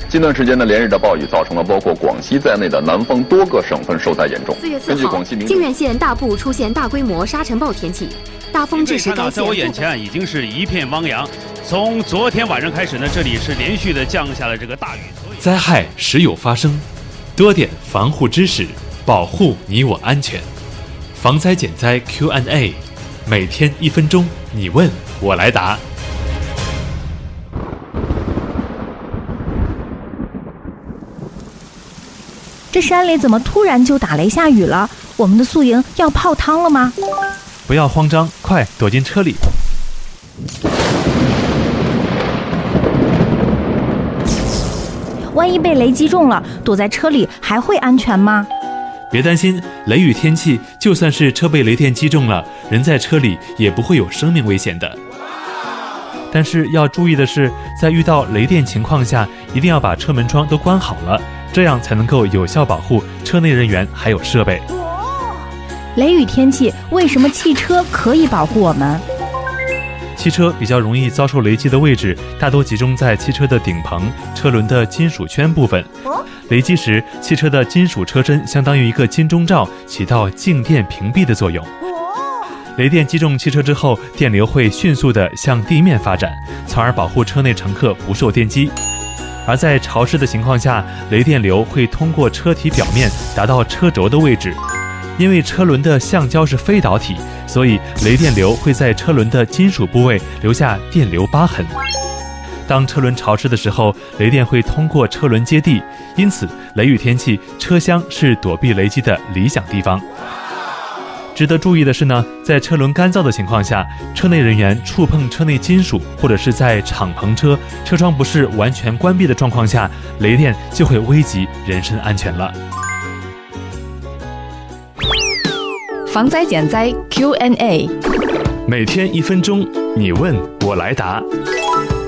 近段时间的连日的暴雨造成了包括广西在内的南方多个省份受灾严重。 4月4号，靖远县大部出现大规模沙尘暴天气，大风致使该县。 在我眼前已经是一片汪洋。从昨天晚上开始呢，这里是连续的降下了这个大雨。 灾害时有发生，多点防护知识，保护你我安全。防灾减灾 Q&A， 每天1分钟，你问我来答。 这山里怎么突然就打雷下雨了？我们的宿营要泡汤了吗？ 不要慌张，快躲进车里。 万一被雷击中了，躲在车里还会安全吗？ 别担心，雷雨天气就算是车被雷电击中了，人在车里也不会有生命危险的。但是要注意的是，在遇到雷电情况下，一定要把车门窗都关好了，这样才能够有效保护车内人员还有设备。 雷雨天气，为什么汽车可以保护我们？ 汽车比较容易遭受雷击的位置，大多集中在汽车的顶棚、车轮的金属圈部分。雷击时，汽车的金属车身相当于一个金钟罩，起到静电屏蔽的作用。雷电击中汽车之后，电流会迅速地向地面发展，从而保护车内乘客不受电击。而在潮湿的情况下，雷电流会通过车体表面达到车轴的位置。因为车轮的橡胶是非导体，所以雷电流会在车轮的金属部位留下电流疤痕。当车轮潮湿的时候，雷电会通过车轮接地，因此雷雨天气，车厢是躲避雷击的理想地方。值得注意的是呢，在车轮干燥的情况下，车内人员触碰车内金属，或者是在敞篷车车窗不是完全关闭的状况下，雷电就会危及人身安全了。 防灾减灾 Q&A， 每天1分钟，你问我来答。